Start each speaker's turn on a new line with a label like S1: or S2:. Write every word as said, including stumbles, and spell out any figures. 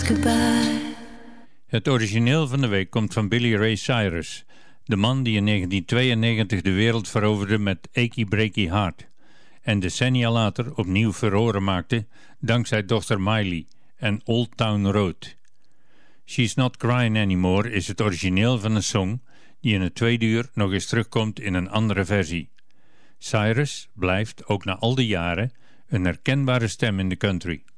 S1: goodbye.
S2: Het origineel van de week komt van Billy Ray Cyrus, de man die in negentien tweeënnegentig de wereld veroverde met Achy Breaky Heart en decennia later opnieuw furoren maakte dankzij dochter Miley en Old Town Road. She's Not Crying Anymore is het origineel van een song die in het tweede uur nog eens terugkomt in een andere versie. Cyrus blijft ook na al die jaren een herkenbare stem in de country.